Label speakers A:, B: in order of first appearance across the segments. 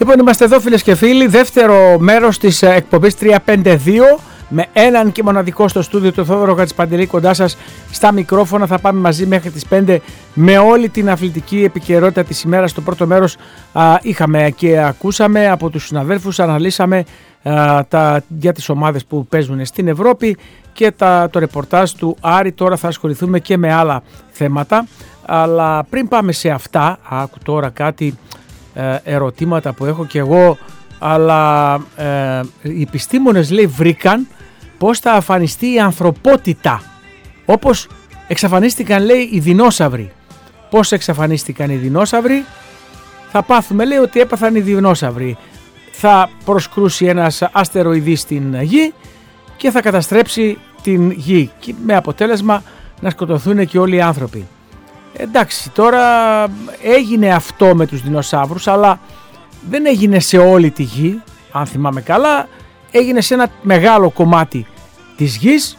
A: Λοιπόν, είμαστε εδώ φίλες και φίλοι, δεύτερο μέρος της εκπομπής 352 με έναν και μοναδικό στο στούντιο του Θόδωρο Χατζηπαντελή κοντά σας στα μικρόφωνα. Θα πάμε μαζί μέχρι τις 5 με όλη την αθλητική επικαιρότητα της ημέρας. Στο πρώτο μέρος είχαμε και ακούσαμε από τους συναδέλφους, αναλύσαμε για τις ομάδες που παίζουν στην Ευρώπη και το ρεπορτάζ του Άρη. Τώρα θα ασχοληθούμε και με άλλα θέματα, αλλά πριν πάμε σε αυτά, άκου τώρα κάτι ερωτήματα που έχω και εγώ, αλλά οι επιστήμονες λέει βρήκαν πώς θα αφανιστεί η ανθρωπότητα, όπως εξαφανίστηκαν λέει οι δεινόσαυροι. Πώς εξαφανίστηκαν οι δεινόσαυροι? Θα πάθουμε λέει ότι έπαθαν οι δεινόσαυροι. Θα προσκρούσει ένας αστεροειδή στην γη και θα καταστρέψει την γη και με αποτέλεσμα να σκοτωθούν και όλοι οι άνθρωποι. Εντάξει, τώρα έγινε αυτό με τους δεινοσαύρους, αλλά δεν έγινε σε όλη τη γη, αν θυμάμαι καλά, έγινε σε ένα μεγάλο κομμάτι της γης.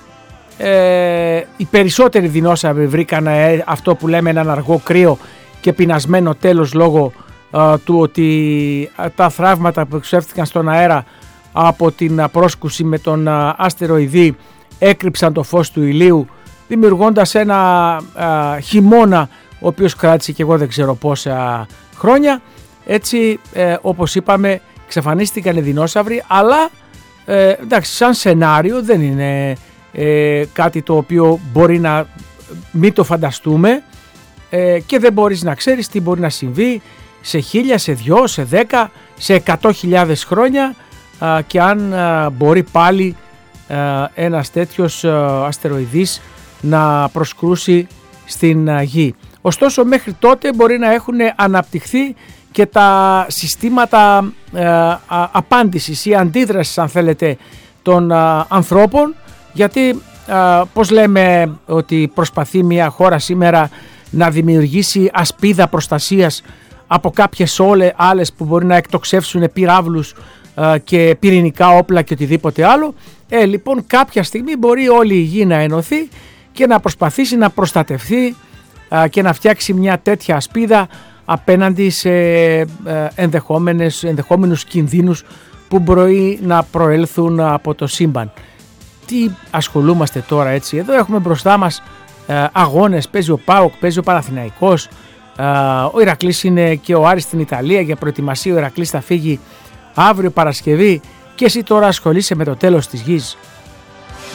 A: Οι περισσότεροι δεινόσαυροι βρήκαν αυτό που λέμε έναν αργό κρύο και πεινασμένο τέλος λόγω του ότι τα θραύματα που εξέφθηκαν στον αέρα από την πρόσκουση με τον αστεροειδή έκρυψαν το φως του ηλίου, δημιουργώντας ένα χειμώνα ο οποίος κράτησε και εγώ δεν ξέρω πόσα χρόνια. Έτσι όπως είπαμε εξαφανίστηκαν οι δεινόσαυροι, αλλά εντάξει, σαν σενάριο δεν είναι κάτι το οποίο μπορεί να μην το φανταστούμε και δεν μπορείς να ξέρεις τι μπορεί να συμβεί σε 1000, σε 2, σε 10, σε 100.000 χρόνια και αν μπορεί πάλι ένας τέτοιος αστεροειδής να προσκρούσει στην γη. Ωστόσο μέχρι τότε μπορεί να έχουν αναπτυχθεί και τα συστήματα απάντησης ή αντίδρασης αν θέλετε των ανθρώπων, γιατί πως λέμε ότι προσπαθεί μια χώρα σήμερα να δημιουργήσει ασπίδα προστασίας από κάποιες άλλες που μπορεί να εκτοξεύσουν πυράβλους και πυρηνικά όπλα και οτιδήποτε άλλο. Λοιπόν κάποια στιγμή μπορεί όλη η γη να ενωθεί και να προσπαθήσει να προστατευθεί και να φτιάξει μια τέτοια ασπίδα απέναντι σε ενδεχόμενους κινδύνους που μπορεί να προέλθουν από το σύμπαν. Τι ασχολούμαστε τώρα έτσι? Εδώ έχουμε μπροστά μας αγώνες, παίζει ο ΠΑΟΚ, παίζει ο Παναθηναϊκός, ο Ηρακλής είναι και ο Άρης στην Ιταλία για προετοιμασία. Ο Ηρακλής θα φύγει αύριο Παρασκευή και εσύ τώρα ασχολείσαι με το τέλος της γης.